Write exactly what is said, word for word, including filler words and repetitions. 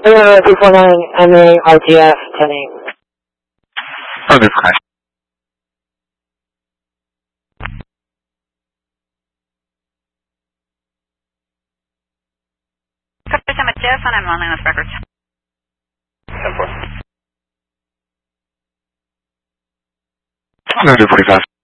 Uh, two four nine M A R T F ten eight. Oh, this guy. Copy M T F and I'm on with records. ten four. No, two forty-five.